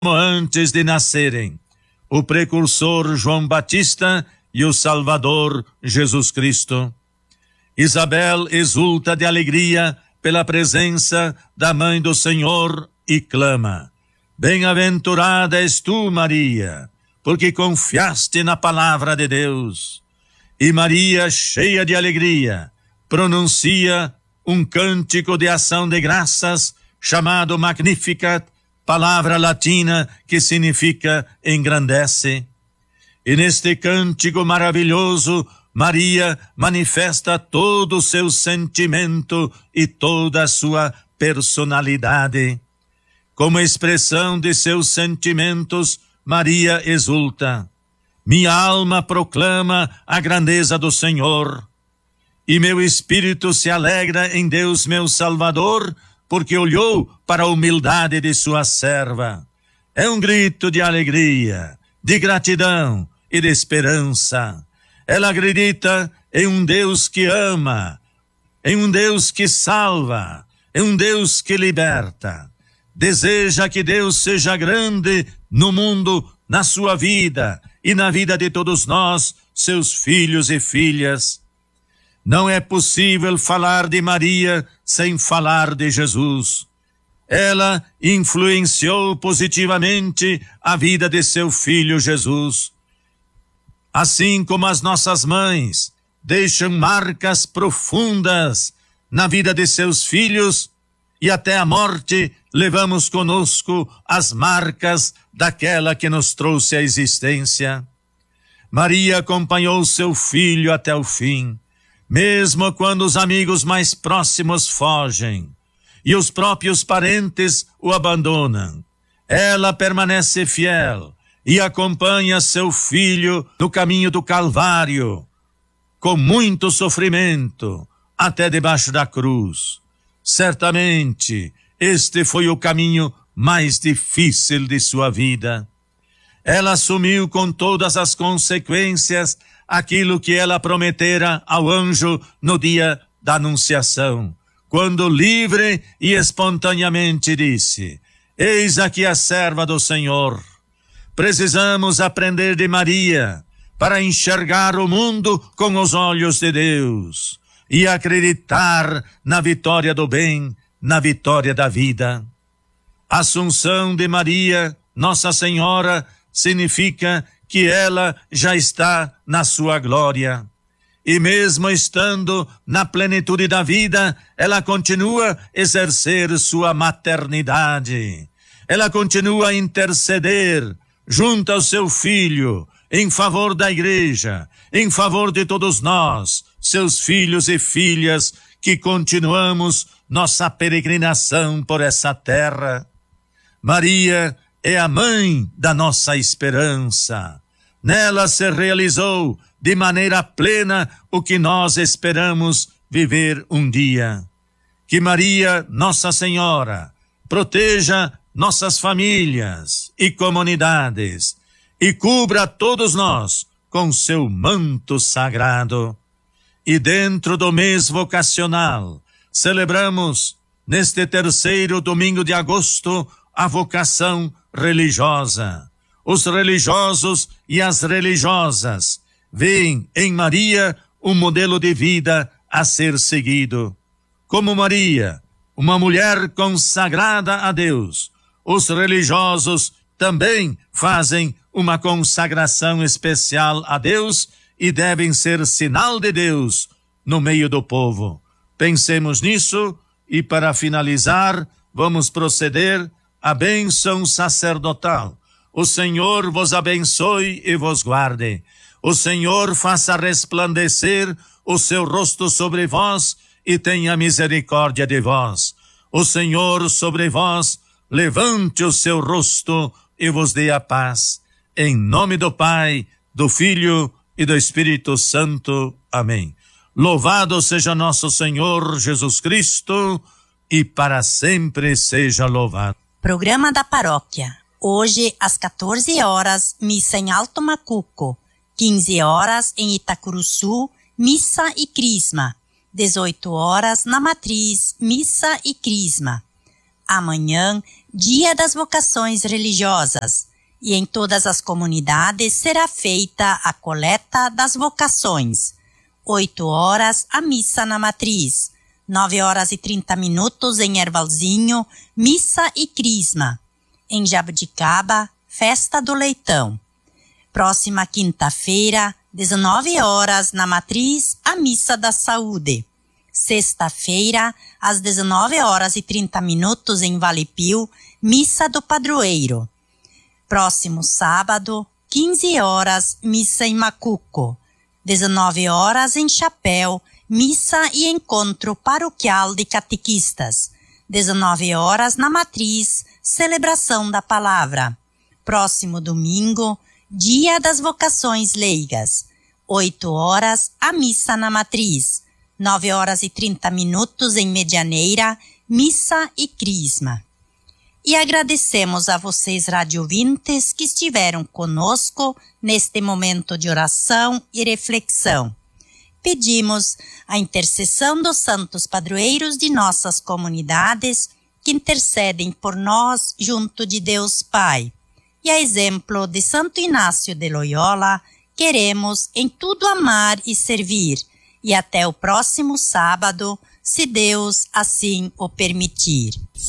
antes de nascerem, o precursor João Batista e o Salvador Jesus Cristo. Isabel exulta de alegria pela presença da Mãe do Senhor e clama: Bem-aventurada és tu, Maria, porque confiaste na palavra de Deus. E Maria, cheia de alegria, pronuncia um cântico de ação de graças chamado Magnificat, palavra latina que significa engrandece. E neste cântico maravilhoso, Maria manifesta todo o seu sentimento e toda a sua personalidade. Como expressão de seus sentimentos, Maria exulta: Minha alma proclama a grandeza do Senhor, e meu espírito se alegra em Deus meu Salvador, porque olhou para a humildade de sua serva. É um grito de alegria, de gratidão e de esperança. Ela acredita em um Deus que ama, em um Deus que salva, em um Deus que liberta. Deseja que Deus seja grande no mundo, na sua vida e na vida de todos nós, seus filhos e filhas. Não é possível falar de Maria sem falar de Jesus. Ela influenciou positivamente a vida de seu filho Jesus. Assim como as nossas mães deixam marcas profundas na vida de seus filhos, e até a morte levamos conosco as marcas daquela que nos trouxe à existência. Maria acompanhou seu filho até o fim, mesmo quando os amigos mais próximos fogem e os próprios parentes o abandonam. Ela permanece fiel e acompanha seu filho no caminho do Calvário, com muito sofrimento, até debaixo da cruz. Certamente, este foi o caminho mais difícil de sua vida. Ela assumiu com todas as consequências aquilo que ela prometera ao anjo no dia da anunciação, quando livre e espontaneamente disse: Eis aqui a serva do Senhor. Precisamos aprender de Maria para enxergar o mundo com os olhos de Deus e acreditar na vitória do bem, na vitória da vida. A Assunção de Maria, Nossa Senhora, significa que ela já está na sua glória. E mesmo estando na plenitude da vida, ela continua a exercer sua maternidade. Ela continua a interceder junto ao seu Filho, em favor da Igreja, em favor de todos nós, seus filhos e filhas, que continuamos nossa peregrinação por essa terra. Maria é a mãe da nossa esperança. Nela se realizou de maneira plena o que nós esperamos viver um dia. Que Maria, Nossa Senhora, proteja nossas famílias e comunidades e cubra todos nós com seu manto sagrado. E dentro do mês vocacional, celebramos neste terceiro domingo de agosto a vocação religiosa. Os religiosos e as religiosas veem em Maria um modelo de vida a ser seguido. Como Maria, uma mulher consagrada a Deus, os religiosos também fazem uma consagração especial a Deus e devem ser sinal de Deus no meio do povo. Pensemos nisso e, para finalizar, vamos proceder à bênção sacerdotal. O Senhor vos abençoe e vos guarde. O Senhor faça resplandecer o seu rosto sobre vós e tenha misericórdia de vós. O Senhor sobre vós levante o seu rosto e vos dê a paz. Em nome do Pai, do Filho e do Espírito Santo. Amém. Louvado seja nosso Senhor Jesus Cristo e para sempre seja louvado. Programa da Paróquia. Hoje, às 14 horas, missa em Alto Macuco. 15 horas, em Itacuruçu, missa e crisma. 18 horas, na Matriz, missa e crisma. Amanhã, Dia das Vocações Religiosas, e em todas as comunidades será feita a coleta das vocações. 8 horas, a missa na matriz. 9 horas e 30 minutos em Ervalzinho, missa e crisma. Em Jabuticaba, festa do leitão. Próxima quinta-feira, 19 horas, na matriz, a missa da saúde. Sexta-feira, às 19 horas e 30 minutos em Vale Pio, missa do padroeiro. Próximo sábado, 15 horas, missa em Macuco. 19 horas em Chapéu, missa e encontro paroquial de catequistas. 19 horas na matriz, celebração da palavra. Próximo domingo, dia das vocações leigas. 8 horas, a missa na matriz. 9 horas e 30 minutos em Medianeira, missa e crisma. E agradecemos a vocês, radiovintes, que estiveram conosco neste momento de oração e reflexão. Pedimos a intercessão dos santos padroeiros de nossas comunidades, que intercedem por nós junto de Deus Pai. E a exemplo de Santo Inácio de Loyola, queremos em tudo amar e servir. E até o próximo sábado, se Deus assim o permitir.